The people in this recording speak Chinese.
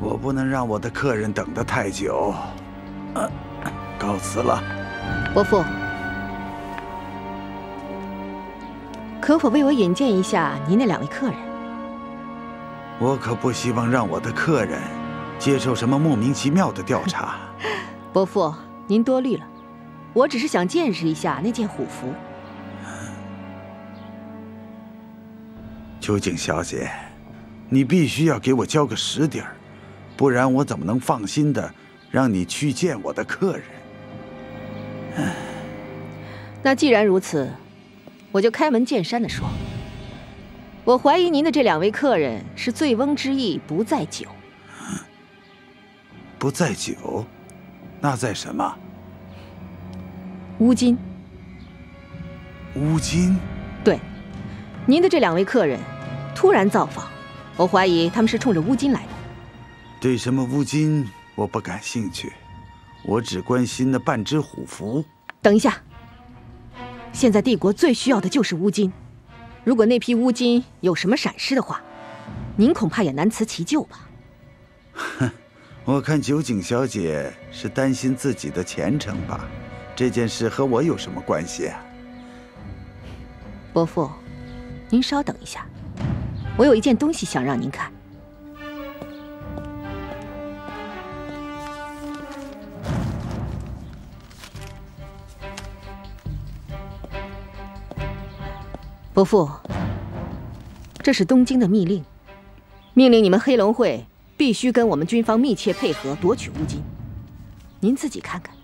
我不能让我的客人等得太久。告辞了。 伯父，可否为我引荐一下您那2位客人？ 我可不希望让我的客人接受什么莫名其妙的调查。 伯父，您多虑了，我只是想见识一下那件虎符。 秋景小姐，你必须要给我交个实底儿，不然我怎么能放心的让你去见我的客人？ 那既然如此，我就开门见山地说，我怀疑您的这2位客人是醉翁之意不在酒。 不在酒，那在什么？ 乌金。 乌金？ 对，您的这2位客人突然造访，我怀疑他们是冲着乌金来的。 对什么乌金我不感兴趣，我只关心那半只虎符。 等一下，现在帝国最需要的就是乌金，如果那批乌金有什么闪失的话，您恐怕也难辞其咎吧？ 哼，我看酒井小姐是担心自己的前程吧？这件事和我有什么关系啊？ 伯父，您稍等一下，我有一件东西想让您看。伯父，这是东京的密令，命令你们黑龙会必须跟我们军方密切配合，夺取乌金。您自己看看。